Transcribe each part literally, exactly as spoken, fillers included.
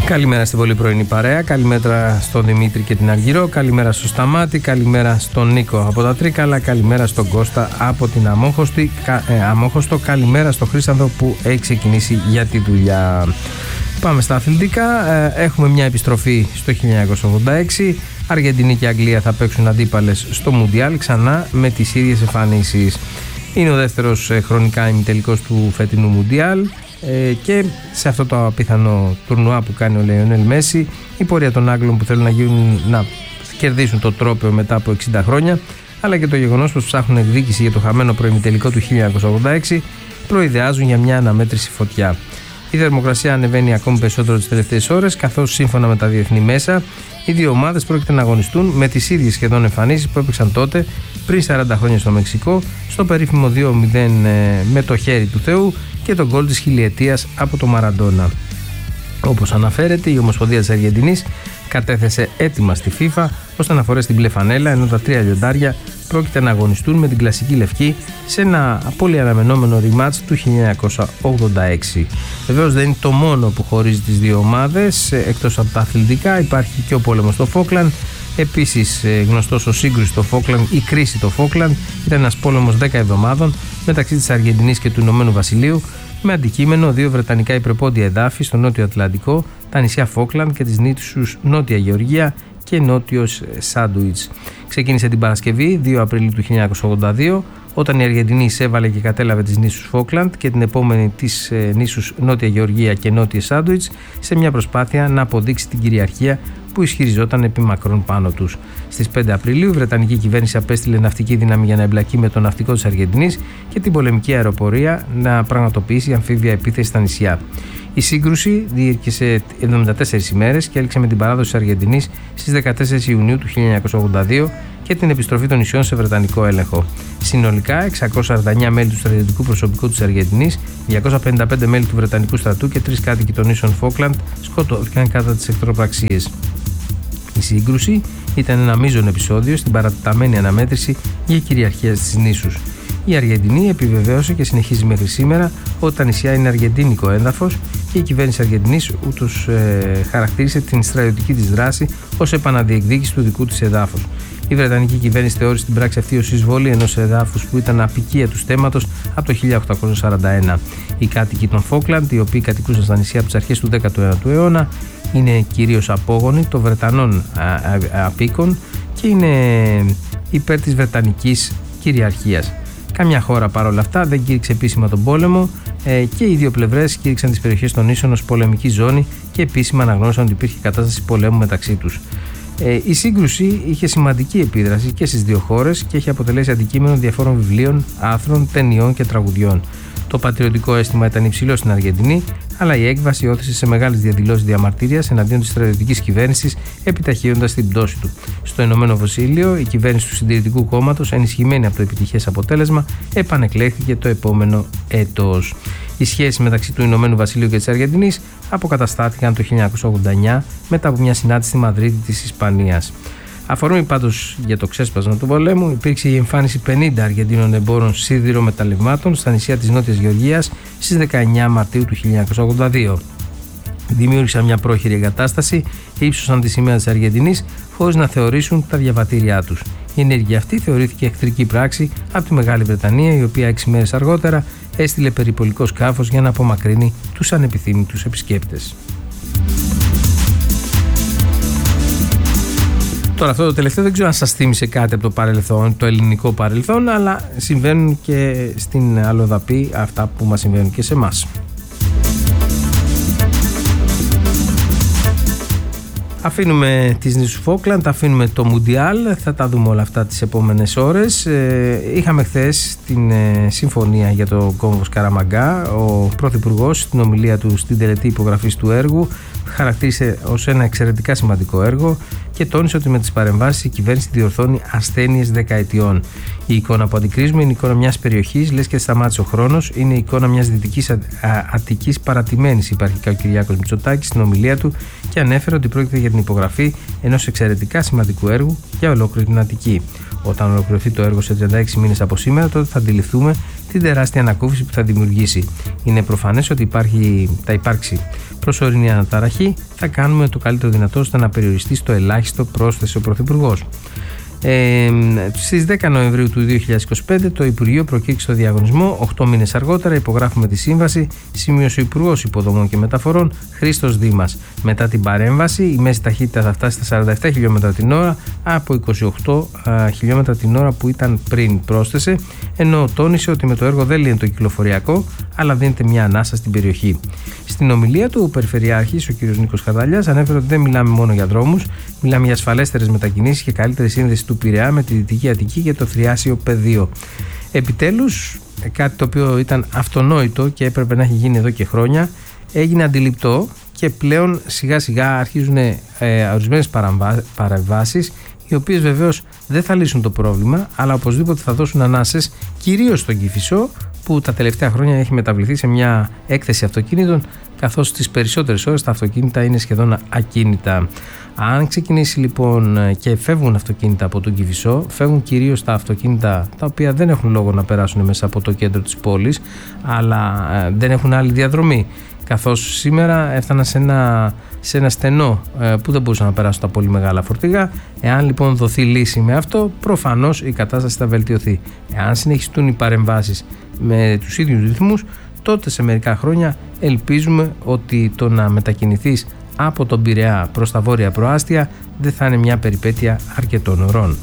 Καλημέρα στην πολύ πρωινή παρέα, καλημέρα στον Δημήτρη και την Αργυρό, καλημέρα στο Σταμάτη, καλημέρα στον Νίκο από τα Τρίκαλα, καλημέρα στον Κώστα από την Αμόχωστη, ε, Αμόχωστο, καλημέρα στον Χρήστανδο που έχει ξεκινήσει για τη δουλειά. Πάμε στα αθλητικά, ε, έχουμε μια επιστροφή στο χίλια εννιακόσια ογδόντα έξι, Αργεντινή και Αγγλία θα παίξουν αντίπαλες στο Μουντιάλ ξανά με τις ίδιες εμφανίσεις. Είναι ο δεύτερος ε, χρονικά ημιτελικός του φετινού Μουντιάλ. Ε, και σε αυτό το απίθανο τουρνουά που κάνει ο Λεωνέλ Μέση, η πορεία των Άγγλων που θέλουν να, γίνουν, να κερδίσουν το τρόπαιο μετά από εξήντα χρόνια, αλλά και το γεγονός πως ψάχνουν εκδίκηση για το χαμένο προημιτελικό του χίλια εννιακόσια ογδόντα έξι, προειδεάζουν για μια αναμέτρηση φωτιά. Η θερμοκρασία ανεβαίνει ακόμη περισσότερο τις τελευταίες ώρες, καθώς σύμφωνα με τα διεθνή μέσα, οι δύο ομάδες πρόκειται να αγωνιστούν με τις ίδιες σχεδόν εμφανίσεις που έπαιξαν τότε, πριν σαράντα χρόνια στο Μεξικό, στο περίφημο δύο μηδέν με το χέρι του Θεού και τον γκολ της χιλιετίας από το Μαραντόνα. Όπως αναφέρεται, η Ομοσπονδία της Αργεντινής κατέθεσε έτοιμα στη FIFA ώστε να φορέσει την μπλε φανέλα, ενώ τα τρία λιοντάρια πρόκειται να αγωνιστούν με την κλασική λευκή σε ένα πολύ αναμενόμενο rematch του χίλια εννιακόσια ογδόντα έξι. Βεβαίως δεν είναι το μόνο που χωρίζει τις δύο ομάδες, εκτός από τα αθλητικά υπάρχει και ο πόλεμος στο Φόκλαντ. Επίσης γνωστός ο σύγκρουση στο Φόκλαντ, η κρίση στο Φόκλαντ, ήταν ένας πόλεμος δέκα εβδομάδων μεταξύ της Αργεντινής και του Ηνωμένου Βασιλείου, με αντικείμενο δύο βρετανικά υπερπόντια εδάφη στο Νότιο Ατλαντικό, τα νησιά Φόκλαντ και τις νήσους Νότια Γεωργία και Νότιος Σάντουιτς. Ξεκίνησε την Παρασκευή δύο Απριλίου του χίλια εννιακόσια ογδόντα δύο, όταν η Αργεντινή εισέβαλε και κατέλαβε τις νήσους Φόκλαντ και την επόμενη τις ε, νήσους Νότια Γεωργία και Νότια Σάντουιτς, σε μια προσπάθεια να αποδείξει την κυριαρχία που ισχυριζόταν επί μακρόν πάνω τους. Στις πέντε Απριλίου η Βρετανική κυβέρνηση απέστειλε ναυτική δύναμη για να εμπλακεί με το ναυτικό της Αργεντινής και την πολεμική αεροπορία να πραγματοποιήσει αμφίβια επίθεση στα νησιά. Η σύγκρουση διήρκησε εβδομήντα τέσσερις ημέρες και έληξε με την παράδοση της Αργεντινής στις δεκατέσσερις Ιουνίου του χίλια εννιακόσια ογδόντα δύο και την επιστροφή των νησιών σε βρετανικό έλεγχο. Συνολικά, εξακόσια σαράντα εννέα μέλη του στρατιωτικού προσωπικού της Αργεντινής, διακόσια πενήντα πέντε μέλη του βρετανικού στρατού και τρεις κάτοικοι των νήσων Φόκλαντ σκοτώθηκαν κατά τις εχθροπραξίες. Η σύγκρουση ήταν ένα μείζον επεισόδιο στην παρατεταμένη αναμέτρηση για κυριαρχία στις νήσους. Η Αργεντινή επιβεβαίωσε και συνεχίζει μέχρι σήμερα ότι τα νησιά είναι αργεντίνικο έδαφος και η κυβέρνηση Αργεντινής ούτως ε, χαρακτήρισε την στρατιωτική της δράση ως επαναδιεκδίκηση του δικού της εδάφους. Η Βρετανική κυβέρνηση θεώρησε την πράξη αυτή ως εισβολή ενός εδάφους που ήταν απικία του στέμματος από το χίλια οκτακόσια σαράντα ένα. Οι κάτοικοι των Φόκλαντ, οι οποίοι κατοικούσαν στα νησιά από τις αρχές του δέκατου ένατου αιώνα, είναι κυρίως απόγονοι των Βρετανών απίκων και είναι υπέρ της Βρετανικής κυριαρχίας. Καμιά χώρα παρόλα αυτά δεν κήρυξε επίσημα τον πόλεμο ε, και οι δύο πλευρές κήρυξαν τις περιοχές των νήσων ως πολεμική ζώνη και επίσημα αναγνώρισαν ότι υπήρχε κατάσταση πολέμου μεταξύ τους. Ε, η σύγκρουση είχε σημαντική επίδραση και στις δύο χώρες και έχει αποτελέσει αντικείμενο διαφόρων βιβλίων, άρθρων, ταινιών και τραγουδιών. Το πατριωτικό αίσθημα ήταν υψηλό στην Αργεντινή, αλλά η έκβαση όθησε σε μεγάλες διαδηλώσεις διαμαρτυρίας εναντίον της στρατιωτικής κυβέρνησης, επιταχύοντας την πτώση του. Στο Ηνωμένο Βασίλειο, η κυβέρνηση του Συντηρητικού Κόμματος, ενισχυμένη από το επιτυχές αποτέλεσμα, επανεκλέχθηκε το επόμενο έτος. Οι σχέσεις μεταξύ του Ηνωμένου Βασιλείου και της Αργεντινής αποκαταστάθηκαν το χίλια εννιακόσια ογδόντα εννέα μετά από μια συνάντηση στη Μαδρίτη της Ισπανίας. Αφορμή πάντως για το ξέσπασμα του πολέμου υπήρξε η εμφάνιση πενήντα Αργεντίνων εμπόρων σιδηρομεταλλευμάτων στα νησιά της Νότιας Γεωργίας στις δεκαεννέα Μαρτίου του χίλια εννιακόσια ογδόντα δύο. Δημιούργησαν μια πρόχειρη εγκατάσταση, ύψωσαν τη σημαία της Αργεντινής χωρίς να θεωρήσουν τα διαβατήριά τους. Η ενέργεια αυτή θεωρήθηκε εχθρική πράξη από τη Μεγάλη Βρετανία, η οποία έξι μέρες αργότερα έστειλε περιπολικό σκάφος για να απομακρύνει τους ανεπιθύμητους επισκέπτες. Τώρα αυτό το τελευταίο δεν ξέρω αν σας θύμισε κάτι από το παρελθόν, το ελληνικό παρελθόν, αλλά συμβαίνουν και στην αλλοδαπή αυτά που μας συμβαίνουν και σε εμάς. Αφήνουμε τις νήσους Φόκλαντ, αφήνουμε το Μουντιάλ, θα τα δούμε όλα αυτά τις επόμενες ώρες. Ε, είχαμε χθες την ε, συμφωνία για το κόμβο Σκαραμαγκά. Ο Πρωθυπουργός στην ομιλία του στην τελετή υπογραφής του έργου χαρακτήρισε ως ένα εξαιρετικά σημαντικό έργο και τόνισε ότι με τις παρεμβάσεις η κυβέρνηση διορθώνει ασθένειες δεκαετιών. Η εικόνα που αντικρίζουμε είναι η εικόνα μιας περιοχής, λες και σταμάτησε ο χρόνος, είναι η εικόνα μιας δυτικής Αττικής παρατημένης, είπε αρχικά ο Κυριάκος Μητσοτάκης στην ομιλία του και ανέφερε ότι πρόκειται για την υπογραφή ενός εξαιρετικά σημαντικού έργου για ολόκληρη την Αττική. Όταν ολοκληρωθεί το έργο σε τριάντα έξι μήνες από σήμερα, τότε θα αντιληφθούμε την τεράστια ανακούφιση που θα δημιουργήσει. Είναι προφανές ότι υπάρχει, θα υπάρξει προσωρινή αναταραχή. Θα κάνουμε το καλύτερο δυνατό ώστε να περιοριστεί στο ελάχιστο, πρόσθεσε ο Πρωθυπουργός. Ε, στις δέκα Νοεμβρίου του δύο χιλιάδες είκοσι πέντε το Υπουργείο προκήρυξε το διαγωνισμό. Οκτώ μήνες αργότερα υπογράφουμε τη σύμβαση, σημείωσε ο Υπουργός Υποδομών και Μεταφορών Χρήστος Δήμας. Μετά την παρέμβαση, η μέση ταχύτητα θα φτάσει στα σαράντα επτά χιλιόμετρα την ώρα από είκοσι οκτώ χιλιόμετρα την ώρα που ήταν πριν, πρόσθεσε, ενώ τόνισε ότι με το έργο δεν λύνεται το κυκλοφοριακό, αλλά δίνεται μια ανάσα στην περιοχή. Στην ομιλία του, ο Περιφερειάρχης, ο κ. Νίκος Χαρδαλιάς, ανέφερε ότι δεν μιλάμε μόνο για δρόμους, μιλάμε για ασφαλέστερες μετακινήσεις και καλύτερη σύνδεση του Πειραιά με τη Δυτική Αττική και το θριάσιο πεδίο. Επιτέλους, κάτι το οποίο ήταν αυτονόητο και έπρεπε να έχει γίνει εδώ και χρόνια, έγινε αντιληπτό και πλέον σιγά σιγά αρχίζουν ε, ορισμένες παρεμβάσεις, οι οποίες βεβαίως δεν θα λύσουν το πρόβλημα, αλλά οπωσδήποτε θα δώσουν ανάσες, κυρίως στον Κηφισό, που τα τελευταία χρόνια έχει μεταβληθεί σε μια έκθεση αυτοκίνητων, καθώς τις περισσότερες ώρες τα αυτοκίνητα είναι σχεδόν ακίνητα. Αν ξεκινήσει λοιπόν και φεύγουν αυτοκίνητα από τον Κηφισό, φεύγουν κυρίως τα αυτοκίνητα τα οποία δεν έχουν λόγο να περάσουν μέσα από το κέντρο της πόλης, αλλά ε, δεν έχουν άλλη διαδρομή. Καθώς σήμερα έφταναν σε ένα, σε ένα στενό ε, που δεν μπορούσαν να περάσουν τα πολύ μεγάλα φορτηγά. Εάν λοιπόν δοθεί λύση με αυτό, προφανώς η κατάσταση θα βελτιωθεί. Εάν συνεχιστούν οι παρεμβάσεις με τους ίδιους ρυθμούς, τότε σε μερικά χρόνια ελπίζουμε ότι το να μετακινηθείς από τον Πειραιά προς τα βόρεια προάστια δεν θα είναι μια περιπέτεια αρκετών ωρών.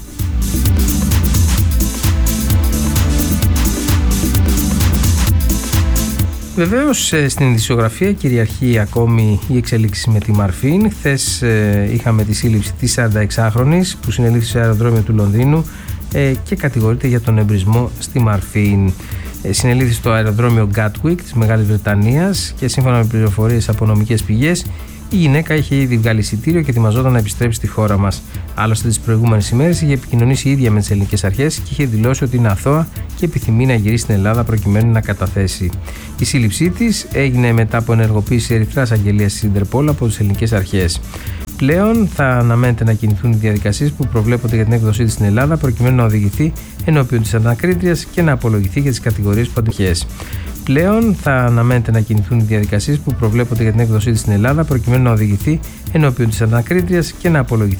Βεβαίως στην ειδησιογραφία κυριαρχεί ακόμη η εξελίξη με τη Μαρφίν. Χθες ε, είχαμε τη σύλληψη της σαρανταεξάχρονης που συνελήφθη στο αεροδρόμιο του Λονδίνου ε, και κατηγορείται για τον εμπρισμό στη Μαρφίν. Ε, συνελήφθη στο αεροδρόμιο Gatwick της Μεγάλης Βρετανίας και σύμφωνα με πληροφορίες από νομικές πηγές, η γυναίκα είχε ήδη βγάλει εισιτήριο και ετοιμαζόταν να επιστρέψει στη χώρα μας. Άλλωστε, τις προηγούμενες ημέρες είχε επικοινωνήσει η ίδια με τις ελληνικές αρχές και είχε δηλώσει ότι είναι αθώα και επιθυμεί να γυρίσει στην Ελλάδα προκειμένου να καταθέσει. Η σύλληψή της έγινε μετά από ενεργοποίηση ερυθράς αγγελίας της Ιντερπόλ από τις ελληνικές αρχές. Πλέον θα αναμένεται να κινηθούν οι διαδικασίες που προβλέπονται για την έκδοσή της στην Ελλάδα προκειμένου να οδηγηθεί ενώπιον της ανακρίτριας και να απολογηθεί για τις κατηγορίες που αντιχές. Πλέον θα αναμένεται να κινηθούν οι διαδικασίες που προβλέπονται για την έκδοσή της στην Ελλάδα προκειμένου να οδηγηθεί ενώπιον της ανακρίτριας και να απολογηθεί